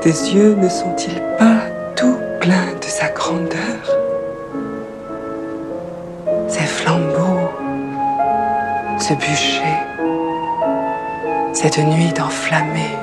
Tes yeux ne sont-ils pas tout pleins de sa grandeur? Ces flambeaux, ce bûcher, cette nuit enflammée,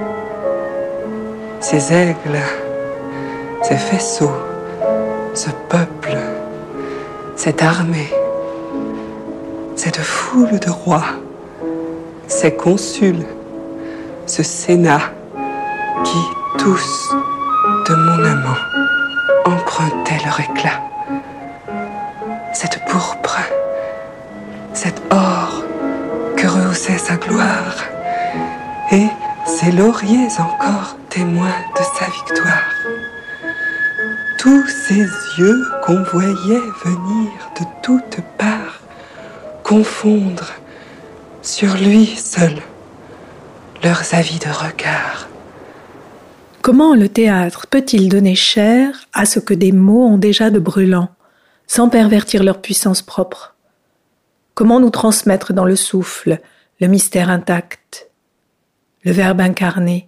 ces aigles, ces faisceaux, ce peuple, cette armée, cette foule de rois, ces consuls, ce sénat qui, tous, de mon amant, empruntaient leur éclat. Cette pourpre, cet or que rehaussait sa gloire, et ces lauriers encore témoins de sa victoire. Tous ces yeux qu'on voyait venir de toutes parts, confondre sur lui seul leurs avis de regard. Comment le théâtre peut-il donner chair à ce que des mots ont déjà de brûlant, sans pervertir leur puissance propre? Comment nous transmettre dans le souffle le mystère intact, le verbe incarné?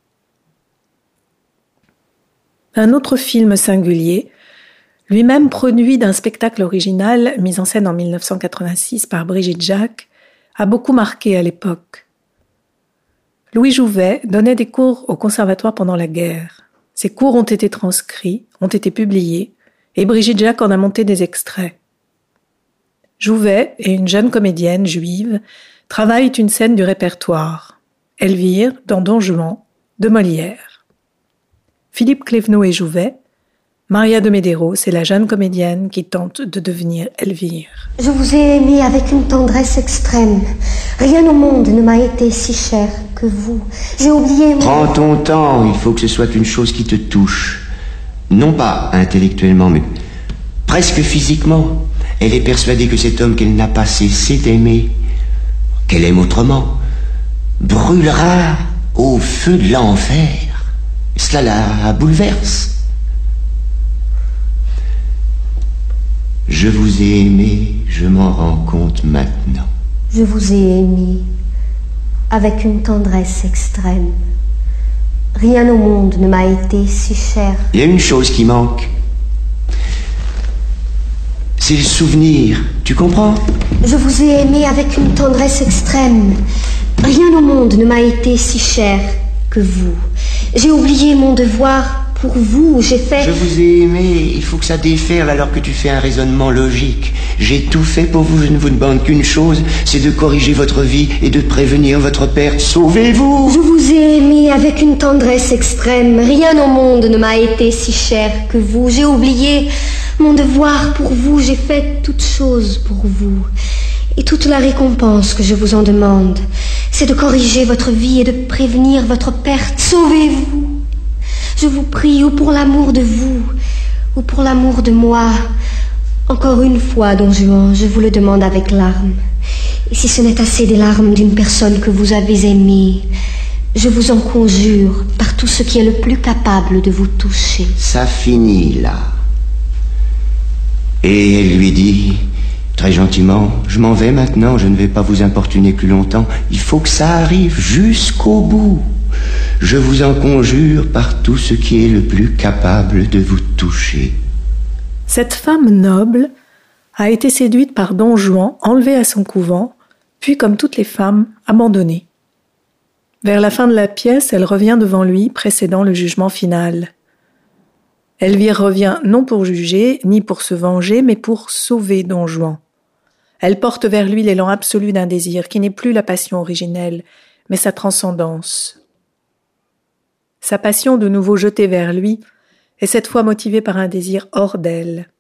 Un autre film singulier, lui-même produit d'un spectacle original mis en scène en 1986 par Brigitte Jacques, a beaucoup marqué à l'époque. Louis Jouvet donnait des cours au conservatoire pendant la guerre. Ces cours ont été transcrits, ont été publiés, et Brigitte Jacques en a monté des extraits. Jouvet et une jeune comédienne juive travaillent une scène du répertoire, Elvire dans Don Juan, de Molière. Philippe Clévenot et Jouvet, Maria de Medeiros est la jeune comédienne qui tente de devenir Elvire. Je vous ai aimé avec une tendresse extrême. Rien au monde ne m'a été si cher que vous. J'ai oublié... Prends ton temps, il faut que ce soit une chose qui te touche. Non pas intellectuellement, mais presque physiquement. Elle est persuadée que cet homme qu'elle n'a pas cessé d'aimer, qu'elle aime autrement, brûlera au feu de l'enfer. Cela la bouleverse. Je vous ai aimé, je m'en rends compte maintenant. Je vous ai aimé avec une tendresse extrême. Rien au monde ne m'a été si cher. Il y a une chose qui manque. C'est le souvenir, tu comprends? Je vous ai aimé avec une tendresse extrême. Rien au monde ne m'a été si cher que vous. J'ai oublié mon devoir pour vous, j'ai fait... Je vous ai aimé, il faut que ça déferle alors que tu fais un raisonnement logique. J'ai tout fait pour vous, je ne vous demande qu'une chose, c'est de corriger votre vie et de prévenir votre perte. Sauvez-vous! Je vous ai aimé avec une tendresse extrême. Rien au monde ne m'a été si cher que vous. J'ai oublié mon devoir pour vous, j'ai fait toute chose pour vous. Et toute la récompense que je vous en demande, c'est de corriger votre vie et de prévenir votre perte. Sauvez-vous! Je vous prie, ou pour l'amour de vous, ou pour l'amour de moi. Encore une fois, Don Juan, je vous le demande avec larmes. Et si ce n'est assez des larmes d'une personne que vous avez aimée, je vous en conjure par tout ce qui est le plus capable de vous toucher. Ça finit là. Et elle lui dit, très gentiment, je m'en vais maintenant, je ne vais pas vous importuner plus longtemps. Il faut que ça arrive jusqu'au bout. Je vous en conjure par tout ce qui est le plus capable de vous toucher. Cette femme noble a été séduite par Don Juan, enlevée à son couvent, puis, comme toutes les femmes, abandonnée. Vers la fin de la pièce, elle revient devant lui, précédant le jugement final. Elvire revient non pour juger, ni pour se venger, mais pour sauver Don Juan. Elle porte vers lui l'élan absolu d'un désir qui n'est plus la passion originelle, mais sa transcendance. Sa passion de nouveau jetée vers lui est cette fois motivée par un désir hors d'elle.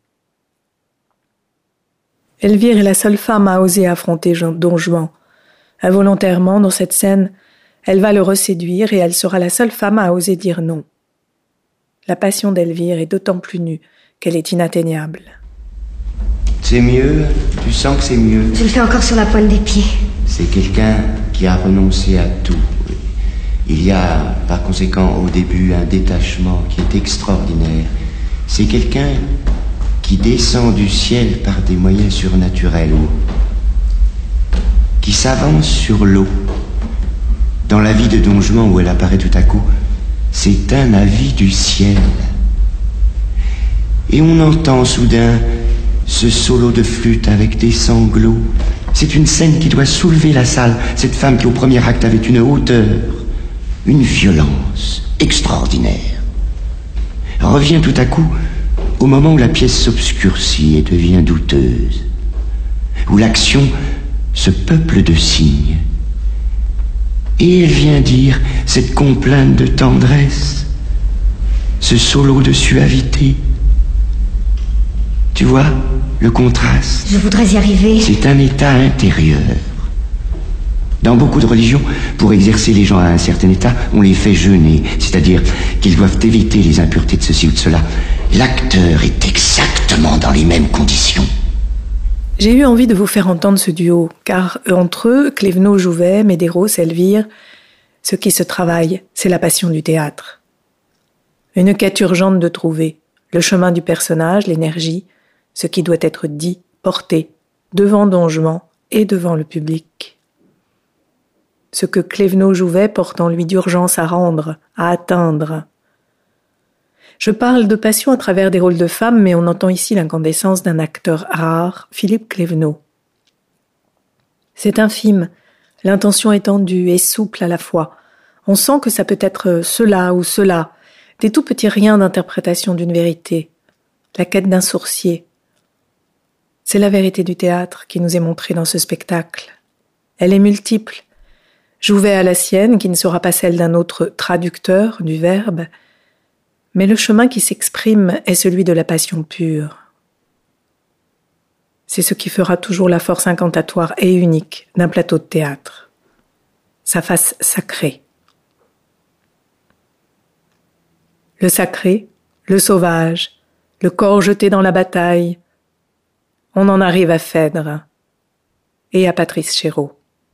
Elvire est la seule femme à oser affronter Don Juan. Involontairement, dans cette scène, elle va le reséduire et elle sera la seule femme à oser dire non. La passion d'Elvire est d'autant plus nue qu'elle est inatteignable. C'est mieux? Tu sens que c'est mieux? Je le fais encore sur la pointe des pieds. C'est quelqu'un qui a renoncé à tout. Il y a, par conséquent, au début, un détachement qui est extraordinaire. C'est quelqu'un qui descend du ciel par des moyens surnaturels, qui s'avance sur l'eau. Dans la vie de Don Juan, où elle apparaît tout à coup, C'est un avis du ciel. Et on entend soudain ce solo de flûte avec des sanglots. C'est une scène qui doit soulever la salle. Cette femme qui au premier acte avait une hauteur, une violence extraordinaire, revient tout à coup au moment où la pièce s'obscurcit et devient douteuse, où l'action se peuple de signes. Et elle vient dire cette complainte de tendresse, ce solo de suavité. Tu vois le contraste? Je voudrais y arriver. C'est un état intérieur. Dans beaucoup de religions, pour exercer les gens à un certain état, on les fait jeûner, c'est-à-dire qu'ils doivent éviter les impuretés de ceci ou de cela. L'acteur est exactement dans les mêmes conditions. J'ai eu envie de vous faire entendre ce duo, car entre eux, Clévenot, Jouvet, Medeiros, Elvire, ce qui se travaille, c'est la passion du théâtre. Une quête urgente de trouver le chemin du personnage, l'énergie, ce qui doit être dit, porté, devant Don Juan et devant le public. Ce que Clévenot-Jouvet porte en lui d'urgence à rendre, à atteindre. Je parle de passion à travers des rôles de femmes, mais on entend ici l'incandescence d'un acteur rare, Philippe Clévenot. C'est infime, l'intention est tendue et souple à la fois. On sent que ça peut être cela ou cela, des tout petits riens d'interprétation d'une vérité, la quête d'un sourcier. C'est la vérité du théâtre qui nous est montrée dans ce spectacle. Elle est multiple. Jouvet à la sienne, qui ne sera pas celle d'un autre traducteur du verbe, mais le chemin qui s'exprime est celui de la passion pure. C'est ce qui fera toujours la force incantatoire et unique d'un plateau de théâtre. Sa face sacrée. Le sacré, le sauvage, le corps jeté dans la bataille. On en arrive à Phèdre et à Patrice Chéreau.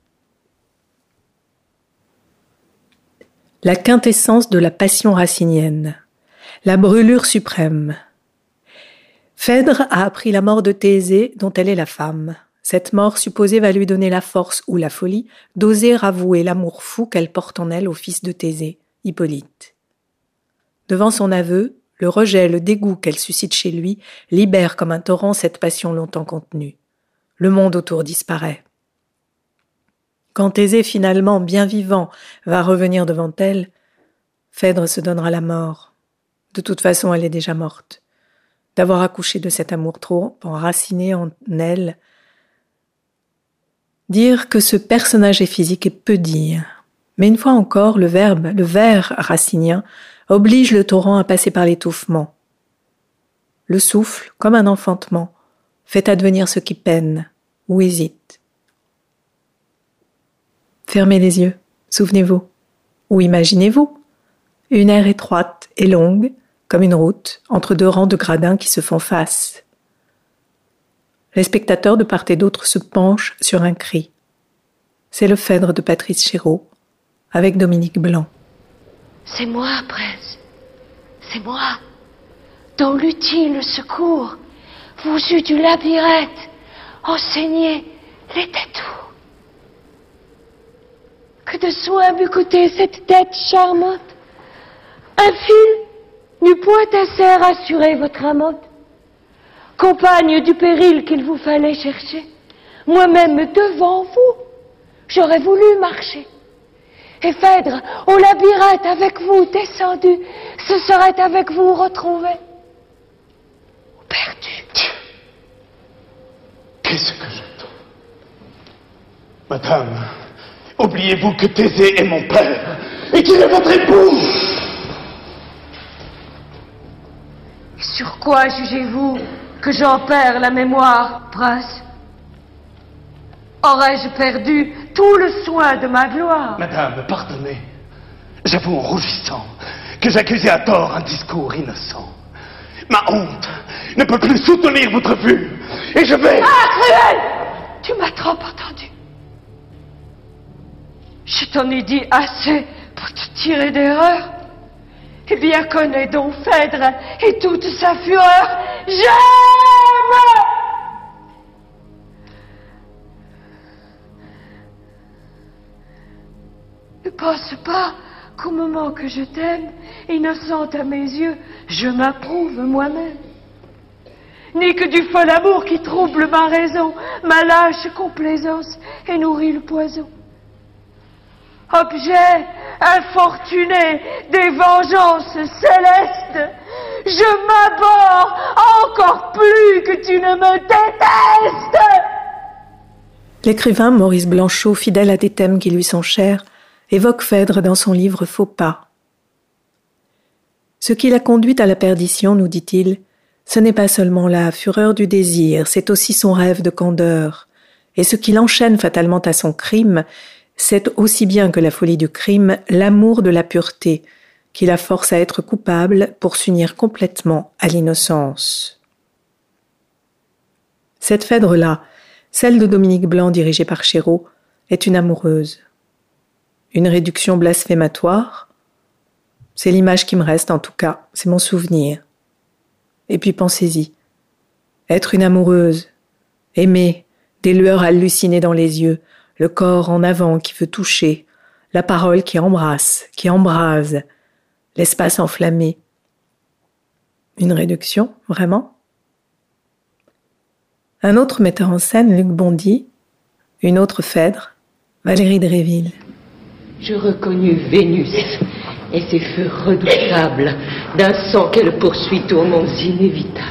La quintessence de la passion racinienne, la brûlure suprême. Phèdre a appris la mort de Thésée dont elle est la femme. Cette mort supposée va lui donner la force ou la folie d'oser avouer l'amour fou qu'elle porte en elle au fils de Thésée, Hippolyte. Devant son aveu, le rejet, le dégoût qu'elle suscite chez lui libère comme un torrent cette passion longtemps contenue. Le monde autour disparaît. Quand Thésée, finalement, bien vivant, va revenir devant elle, Phèdre se donnera la mort. De toute façon, elle est déjà morte. D'avoir accouché de cet amour trop enraciné en elle. Dire que ce personnage est physique est peu dire. Mais une fois encore, le vers racinien, oblige le torrent à passer par l'étouffement. Le souffle, comme un enfantement, fait advenir ce qui peine ou hésite. Fermez les yeux, souvenez-vous, ou imaginez-vous, une aire étroite et longue, comme une route, entre deux rangs de gradins qui se font face. Les spectateurs de part et d'autre se penchent sur un cri. C'est le Phèdre de Patrice Chéreau, avec Dominique Blanc. C'est moi, prince, c'est moi, dans l'utile secours, vous eûtes du labyrinthe, enseigné les détours. Que de soin m'eût coûté cette tête charmante. Un fil n'eût point assez rassuré votre amante. Compagne du péril qu'il vous fallait chercher, moi-même devant vous, j'aurais voulu marcher. Et Phèdre, au labyrinthe avec vous descendu, se serait avec vous retrouvé. Perdu. Qu'est-ce que j'entends? Madame, oubliez-vous que Thésée est mon père et qu'il est votre époux. Sur quoi jugez-vous que j'en perds la mémoire, prince? Aurais-je perdu tout le soin de ma gloire? Madame, pardonnez. J'avoue en rougissant que j'accusais à tort un discours innocent. Ma honte ne peut plus soutenir votre vue et je vais... Ah, cruel! Tu m'as trop entendu. Je t'en ai dit assez pour te tirer d'erreur. Eh bien, connais donc Phèdre et toute sa fureur. J'aime! Ne pense pas qu'au moment que je t'aime, innocente à mes yeux, je m'approuve moi-même. Ni que du fol amour qui trouble ma raison, ma lâche complaisance et nourrit le poison. Objet infortuné des vengeances célestes, je m'abhorre encore plus que tu ne me détestes. L'écrivain Maurice Blanchot, fidèle à des thèmes qui lui sont chers, évoque Phèdre dans son livre Faux pas. Ce qui l'a conduite à la perdition, nous dit-il, ce n'est pas seulement la fureur du désir, c'est aussi son rêve de candeur. Et ce qui l'enchaîne fatalement à son crime, c'est aussi bien que la folie du crime, l'amour de la pureté, qui la force à être coupable pour s'unir complètement à l'innocence. Cette Phèdre-là, celle de Dominique Blanc dirigée par Chéreau, est une amoureuse. Une réduction blasphématoire, c'est l'image qui me reste en tout cas, c'est mon souvenir. Et puis pensez-y, être une amoureuse, aimer, des lueurs hallucinées dans les yeux, le corps en avant qui veut toucher, la parole qui embrasse, qui embrase, l'espace enflammé. Une réduction, vraiment ? Un autre metteur en scène, Luc Bondy, une autre Phèdre, Valérie Dréville. Je reconnus Vénus et ses feux redoutables d'un sang qu'elle poursuit tourments inévitables.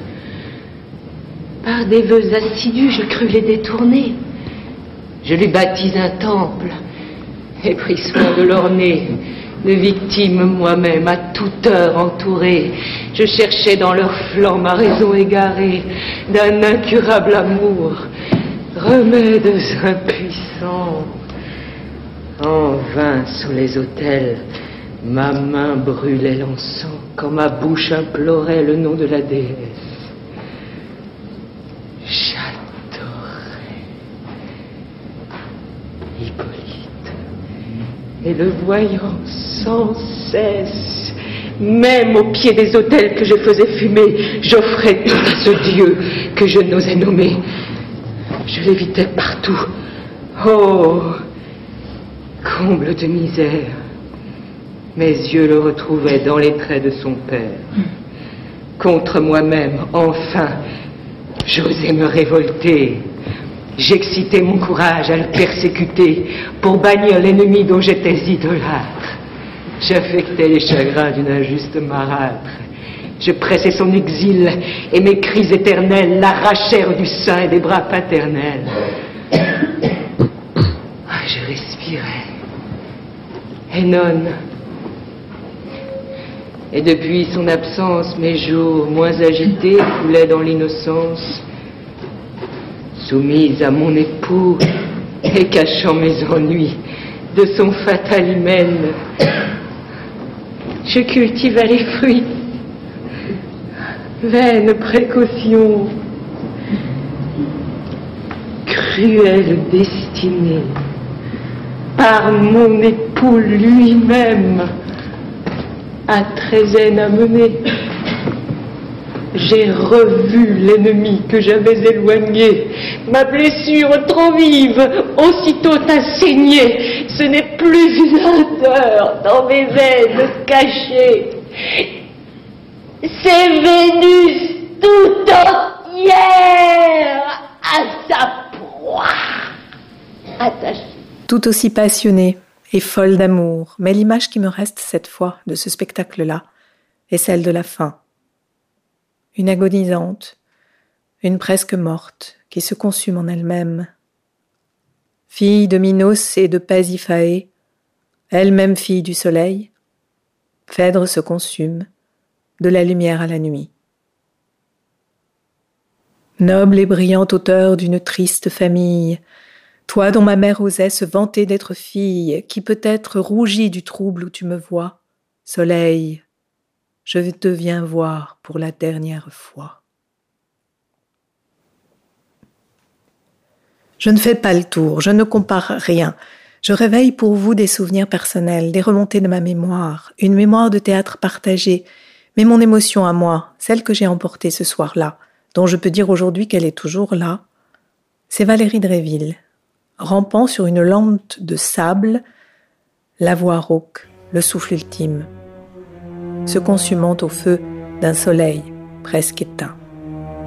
Par des vœux assidus, je crus les détourner. Je lui bâtis un temple et pris soin de l'orner. De victimes moi-même, à toute heure entourée, je cherchais dans leurs flancs ma raison égarée d'un incurable amour, remèdes impuissants. En vain sous les autels, ma main brûlait l'encens quand ma bouche implorait le nom de la déesse. J'adorais Hippolyte, et le voyant sans cesse, même au pied des autels que je faisais fumer, j'offrais tout à ce Dieu que je n'osais nommer. Je l'évitais partout. Oh, comble de misère, mes yeux le retrouvaient dans les traits de son père. Contre moi-même, enfin, j'osais me révolter. J'excitais mon courage à le persécuter pour bannir l'ennemi dont j'étais idolâtre. J'affectais les chagrins d'une injuste marâtre. Je pressais son exil et mes cris éternels l'arrachèrent du sein et des bras paternels. Je respirais. Et non. Et depuis son absence, mes jours moins agités coulaient dans l'innocence. Soumise à mon époux et cachant mes ennuis de son fatal hymen, je cultivais les fruits. Vaine précaution, cruelle destinée, par mon époux lui-même, à Trézène amené. J'ai revu l'ennemi que j'avais éloigné. Ma blessure trop vive, aussitôt a saigné. Ce n'est plus une ardeur dans mes veines cachées. C'est Vénus tout entière à sa proie, attachée. Tout aussi passionnée et folle d'amour, mais l'image qui me reste cette fois de ce spectacle-là est celle de la fin. Une agonisante, une presque morte, qui se consume en elle-même. Fille de Minos et de Pasiphae, elle-même fille du soleil, Phèdre se consume, de la lumière à la nuit. Noble et brillante auteur d'une triste famille, toi dont ma mère osait se vanter d'être fille, qui peut-être rougit du trouble où tu me vois, soleil, je te viens voir pour la dernière fois. Je ne fais pas le tour, je ne compare rien. Je réveille pour vous des souvenirs personnels, des remontées de ma mémoire, une mémoire de théâtre partagée, mais mon émotion à moi, celle que j'ai emportée ce soir-là, dont je peux dire aujourd'hui qu'elle est toujours là, c'est Valérie Dréville, rampant sur une lente de sable, la voix rauque le souffle ultime, se consumant au feu d'un soleil presque éteint.